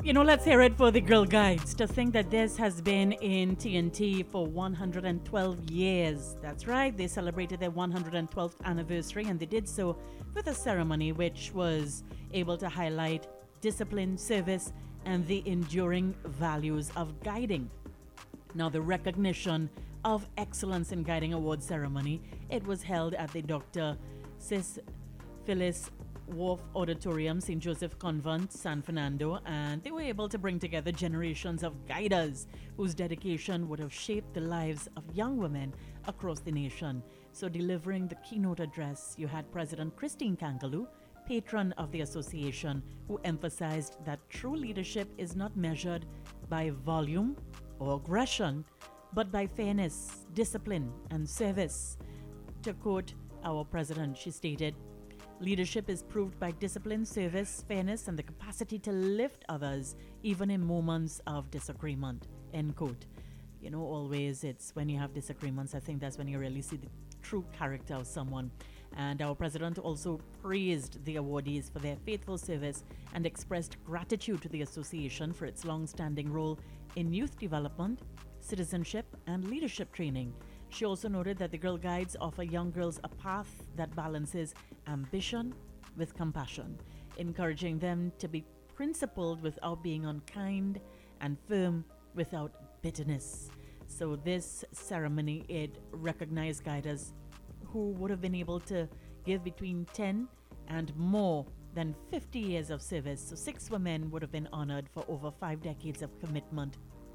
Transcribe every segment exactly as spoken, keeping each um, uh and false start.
You know, let's hear it for the Girl Guides. To think that this has been in T N T for one hundred twelve years. That's right, they celebrated their one hundred twelfth anniversary, and they did so with a ceremony which was able to highlight discipline, service, and the enduring values of guiding. Now, the recognition of Excellence in Guiding Award ceremony, it was held at the Doctor Sis Phyllis Wharf Auditorium, Saint Joseph Convent, San Fernando, and they were able to bring together generations of guiders whose dedication would have shaped the lives of young women across the nation. So, delivering the keynote address, you had President Christine Kangaloo, patron of the association, who emphasized that true leadership is not measured by volume or aggression, but by fairness, discipline, and service. To quote our president, she stated, "Leadership is proved by discipline, service, fairness, and the capacity to lift others, even in moments of disagreement." End quote. You know, always it's when you have disagreements, I think that's when you really see the true character of someone. And our president also praised the awardees for their faithful service and expressed gratitude to the association for its long-standing role in youth development, citizenship, and leadership training. She also noted that the Girl Guides offer young girls a path that balances ambition with compassion, encouraging them to be principled without being unkind and firm without bitterness. So this ceremony, it recognized guiders who would have been able to give between ten and more than fifty years of service. So six women would have been honored for over five decades of commitment.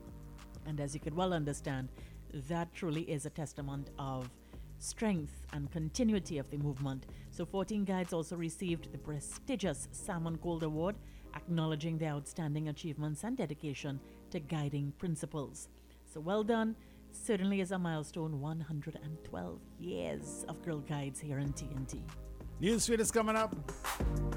And as you could well understand, that truly is a testament of strength and continuity of the movement. So fourteen guides also received the prestigious Salmon Gold Award, acknowledging their outstanding achievements and dedication to guiding principles. So well done. Certainly is a milestone, one hundred twelve years of Girl Guides here in T N T. Newsfeed is coming up.